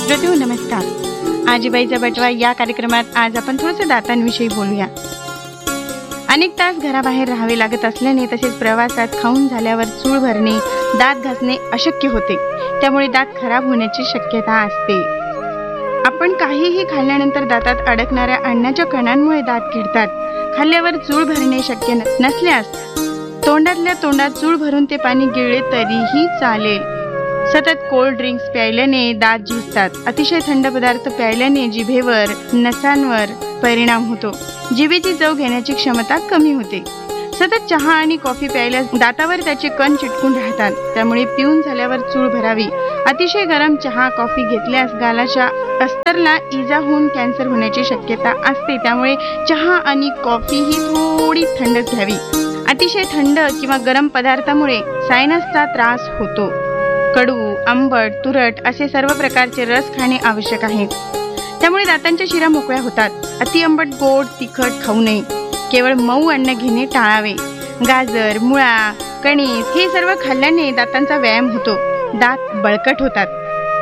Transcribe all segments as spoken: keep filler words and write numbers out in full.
श्रोतेहो नमस्कार. आजीबाईचा बटवा या कार्यक्रमात आज आपण थोडंसं दातांविषयी बोलूया. अनेक तास घराबाहेर राहावे लागत असल्याने तसेच प्रवासात खाऊन झाल्यावर चूळ भरणे, दात घासणे अशक्य होते. त्यामुळे दात खराब होण्याची शक्यता असते. आपण काहीही खाल्ल्यानंतर दातात अडकणाऱ्या अन्नाच्या कणांमुळे दात किडतात. खाल्ल्यावर चूळ भरणे शक्य नसल्यास तोंडातल्या तोंडात चूळ भरून ते पाणी गिळले तरीही चालेल. सतत कोल्ड ड्रिंक्स प्यायल्याने दात झिजतात. अतिशय थंड पदार्थ प्यायल्याने जिभेवर, नसांवर परिणाम होतो. जिभेची चव घेण्याची क्षमता कमी होते. सतत चहा आणि कॉफी प्यायल्यास दातावर त्याचे कण चिटकून राहतात. त्यामुळे पिऊन झाल्यावर चूळ भरावी. अतिशय गरम चहा कॉफी घेतल्यास गालाच्या अस्तरला इजा होऊन कॅन्सर होण्याची शक्यता असते. त्यामुळे चहा आणि कॉफी ही थोडी थंडच घ्यावी. अतिशय थंड किंवा गरम पदार्थामुळे सायनसचा त्रास होतो. कडू, आंबट, तुरट असे सर्व प्रकारचे रस खाणे आवश्यक आहे. त्यामुळे दातांच्या शिरा मोकळ्या होतात. अति आंबट, गोड, तिखट खाऊ नये. केवळ मऊ अन्न घेणे टाळावे. गाजर, मुळा, कणीस हे सर्व खाल्ल्याने दातांचा व्यायाम होतो. दात बळकट होतात.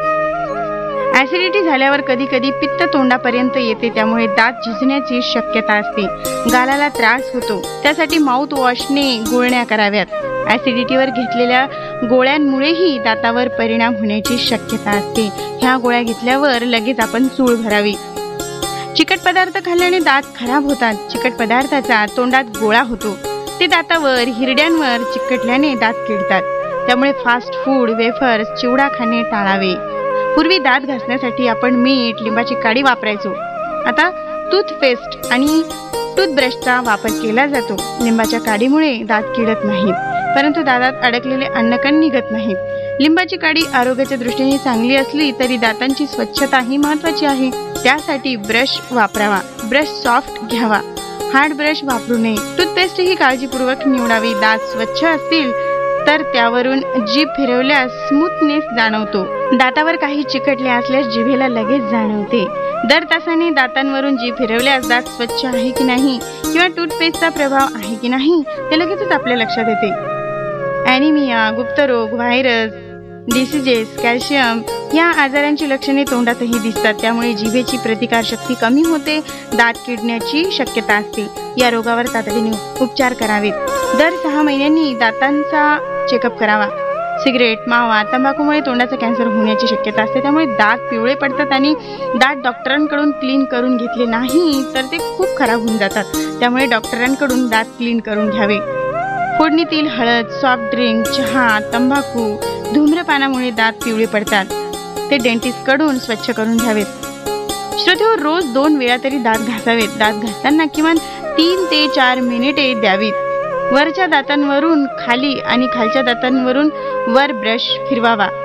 ऍसिडिटी झाल्यावर कधी कधी पित्त तोंडापर्यंत येते. त्यामुळे दात झिजण्याची शक्यता असते. गालाला त्रास होतो. त्यासाठी माउथ वॉशने गुळण्या कराव्यात. ऍसिडिटीवर घेतलेल्या गोळ्यांमुळेही दातावर परिणाम होण्याची शक्यता असते. ह्या गोळ्या घेतल्यावर लगेच आपण चूळ भरावी. चिकट पदार्थ खाल्ल्याने दात खराब होतात. चिकट पदार्थाचा तोंडात गोळा होतो. ते दातावर, हिरड्यांवर चिकटल्याने दात किडतात. त्यामुळे फास्ट फूड, वेफर्स, चिवडा खाणे टाळावे. पूर्वी दात घासण्यासाठी आपण मीठ, लिंबाची काडी वापरायचो. आता टूथपेस्ट आणि टूथब्रशचा वापर केला जातो. लिंबाच्या काडीमुळे दात किडत नाहीत, परंतु दातात अडकलेले अन्नकण निघत नाहीत. लिंबाची काडी आरोग्याच्या दृष्टीने चांगली असली तरी दातांची स्वच्छता ही महत्वाची आहे. त्यासाठी ब्रश वापरावा. ब्रश सॉफ्ट घ्यावा. हार्ड ब्रश वापरू नये. टूथपेस्ट ही काळजीपूर्वक निवडावी. दात स्वच्छ असतील तर त्यावरून जीभ फिरवल्यास स्मूथनेस जाणवतो. दातावर काही चिकटले असल्यास जिभेला लगेच जाणवते. दर तासाने दातांवरून जीभ फिरवल्यास दात स्वच्छ आहे की नाही किंवा टूथपेस्टचा प्रभाव आहे की नाही ते लगेचच आपल्या लक्षात येते. ॲनिमिया, गुप्तरोग, व्हायरस, डिसीजेस, कॅल्शियम या आजारांची लक्षणे तोंडातही दिसतात. त्यामुळे जिभेची प्रतिकारशक्ती कमी होते. दात किडण्याची शक्यता असते. या रोगावर तातडीने उपचार करावेत. दर सहा महिन्यांनी दातांचा चेकअप करावा. सिगरेट, मावा, तंबाखूमुळे तोंडाचा कॅन्सर होण्याची शक्यता असते. त्यामुळे दात पिवळे पडतात आणि दात डॉक्टरांकडून क्लीन करून घेतले नाही तर ते खूप खराब होऊन जातात. त्यामुळे डॉक्टरांकडून दात क्लीन करून घ्यावे. फोडणीतील हळद, सॉफ्ट ड्रिंक, चहा, तंबाखू, धूम्रपानामुळे दात पिवळे पडतात. ते डेंटिस्ट कडून स्वच्छ करून घ्यावेत. श्रोतेहो, रोज दोन वेळा तरी दात घासावेत. दात घासताना किमान तीन ते चार मिनिटे द्यावीत. वरच्या दातांवरून खाली आणि खालच्या दातांवरून वर ब्रश फिरवावा.